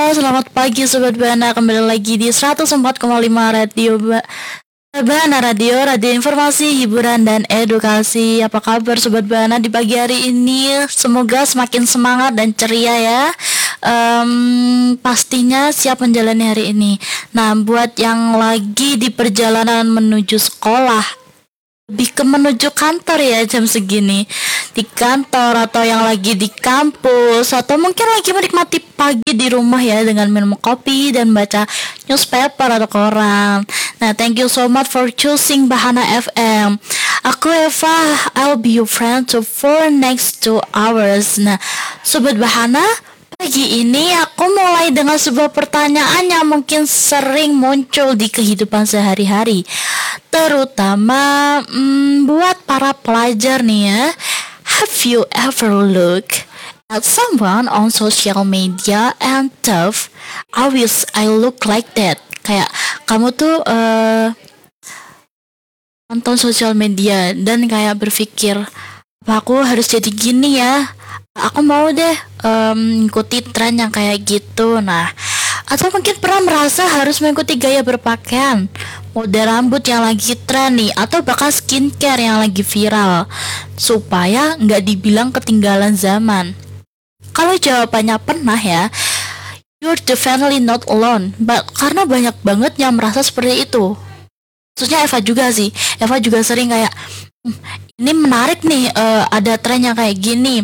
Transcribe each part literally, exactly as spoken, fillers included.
selamat pagi Sobat Bana. Kembali lagi di seratus empat koma lima Radio Ba- Bana Radio, radio informasi, hiburan, dan edukasi. Apa kabar Sobat Bana di pagi hari ini? Semoga semakin semangat dan ceria ya. Em, pastinya siap menjalani hari ini. Nah, buat yang lagi di perjalanan menuju sekolah, lebih ke menuju kantor ya jam segini, di kantor atau yang lagi di kampus, atau mungkin lagi menikmati pagi di rumah ya dengan minum kopi dan baca newspaper atau koran. Nah, thank you so much for choosing Bahana F M. Aku Eva, I'll be your friend to for next two hours. Nah, Sobat Bahana, pagi ini aku mulai dengan sebuah pertanyaan yang mungkin sering muncul di kehidupan sehari-hari, terutama hmm, buat para pelajar nih ya. Have you ever look at someone on social media and thought, I wish I look like that? Kayak kamu tuh uh, nonton sosial media dan kayak berpikir, apa aku harus jadi gini ya? Aku mau deh um, ikuti tren yang kayak gitu. Nah, atau mungkin pernah merasa harus mengikuti gaya berpakaian, mode rambut yang lagi tren nih, atau bahkan skincare yang lagi viral, supaya nggak dibilang ketinggalan zaman. Kalau jawabannya pernah ya, you're definitely not alone. But, karena banyak banget yang merasa seperti itu. Khususnya Eva juga sih. Eva juga sering kayak, "Hmm, ini menarik nih, uh, ada tren yang kayak gini."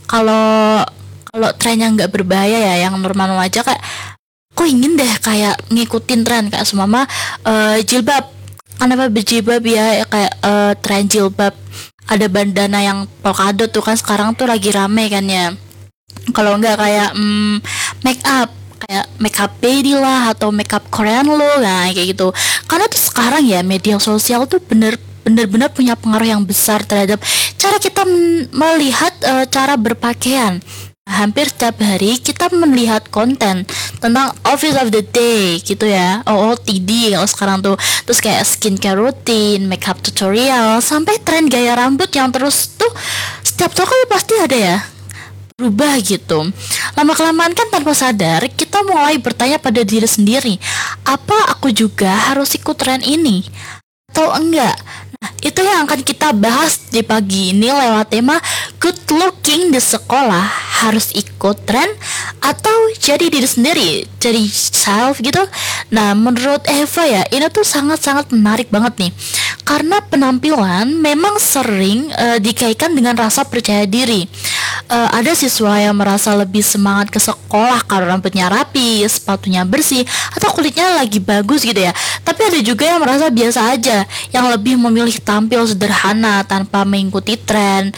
Kalau kalau trennya nggak berbahaya ya, yang normal-normal aja, kayak aku ingin deh kayak ngikutin tren kayak semama uh, jilbab. Kenapa berjilbab ya, kayak uh, tren jilbab, ada bandana yang polkadot tuh kan sekarang tuh lagi rame kan ya. Kalau nggak kayak hmm, make up, kayak make up baby lah, atau make up Korean lo, nah kayak gitu. Karena tuh sekarang ya media sosial tuh bener benar-benar punya pengaruh yang besar terhadap cara kita m- melihat uh, cara berpakaian. Hampir setiap hari kita melihat konten tentang outfit of the day gitu ya, O O T D kalau sekarang tuh. Terus kayak skincare routine, makeup tutorial, sampai tren gaya rambut yang terus tuh setiap toko pasti ada ya, berubah gitu. Lama-kelamaan kan tanpa sadar kita mulai bertanya pada diri sendiri, apa aku juga harus ikut tren ini atau enggak? Nah, itu yang akan kita bahas di pagi ini lewat tema good looking di sekolah, harus ikut tren atau jadi diri sendiri, jadi self gitu. Nah, menurut Eva ya, ini tuh sangat-sangat menarik banget nih, karena penampilan memang sering uh, dikaitkan dengan rasa percaya diri. Uh, ada siswa yang merasa lebih semangat ke sekolah karena rambutnya rapi, sepatunya bersih, atau kulitnya lagi bagus gitu ya. Tapi ada juga yang merasa biasa aja, yang lebih memilih tampil sederhana tanpa mengikuti tren,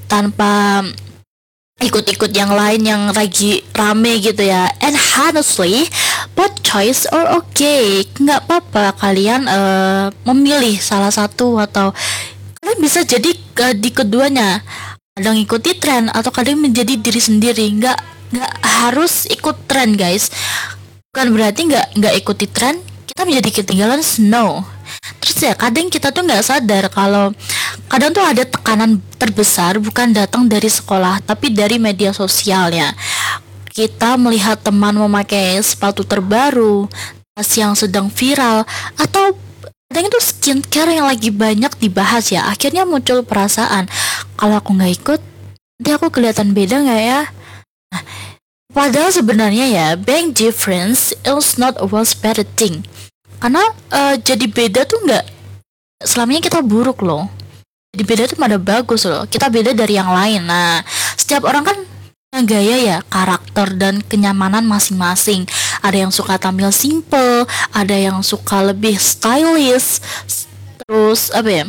tanpa ikut-ikut yang lain yang lagi rame gitu ya. And honestly, both choice are okay. Nggak apa-apa kalian uh, memilih salah satu, atau kalian bisa jadi uh, di keduanya. Kadang ikuti tren atau kadang menjadi diri sendiri. Nggak nggak harus ikut tren guys. Bukan berarti nggak nggak ikuti tren kita menjadi ketinggalan, no. Terus ya kadang kita tuh nggak sadar kalau kadang tuh ada tekanan terbesar bukan datang dari sekolah tapi dari media sosialnya. Kita melihat teman memakai sepatu terbaru, tas yang sedang viral, atau kadang itu skincare yang lagi banyak dibahas ya. Akhirnya muncul perasaan, kalau aku nggak ikut nanti aku kelihatan beda nggak ya. Nah, padahal sebenarnya ya, being different is not always bad thing. Karena uh, jadi beda tuh nggak selamanya kita buruk loh. Jadi beda tuh ada bagus loh. Kita beda dari yang lain. Nah, setiap orang kan punya gaya ya, karakter dan kenyamanan masing-masing. Ada yang suka tampil simple, ada yang suka lebih stylish. Terus apa ya?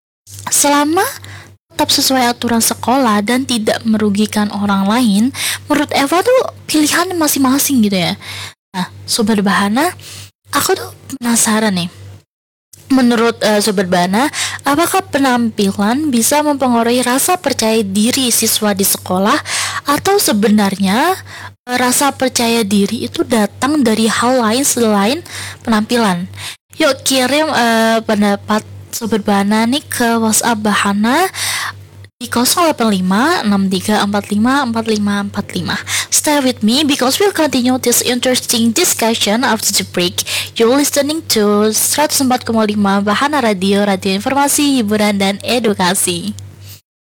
Selama tetap sesuai aturan sekolah dan tidak merugikan orang lain, menurut Eva tuh pilihan masing-masing gitu ya. Nah, Sobat Bahana, aku tuh penasaran nih. Menurut uh, Sobat Bahana, apakah penampilan bisa mempengaruhi rasa percaya diri siswa di sekolah, atau sebenarnya uh, rasa percaya diri itu datang dari hal lain selain penampilan? Yuk kirim uh, pendapat Sobat Bahana nih ke WhatsApp Bahana di nol delapan lima enam tiga empat lima empat lima empat lima. Stay with me because we'll continue this interesting discussion after the break. You're listening to seratus empat koma lima Bahana Radio, radio informasi, hiburan, dan edukasi.